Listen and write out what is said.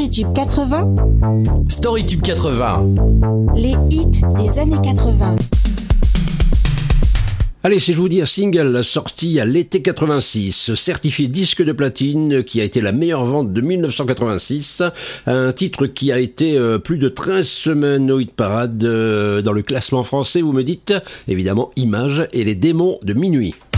StoryTube 80, StoryTube 80. les hits des années 80. Allez, si je vous dis un single sorti à l'été 86, certifié disque de platine, qui a été la meilleure vente de 1986, un titre qui a été plus de 13 semaines au hit parade dans le classement français, vous me dites, évidemment, Images et les démons de minuit.